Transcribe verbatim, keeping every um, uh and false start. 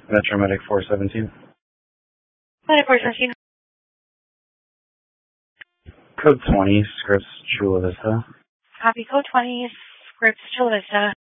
Metro Medic four seventeen. Medic four seventeen. Code twenty, Scripps, Chula Vista. Copy code twenty, Scripps, Chula Vista.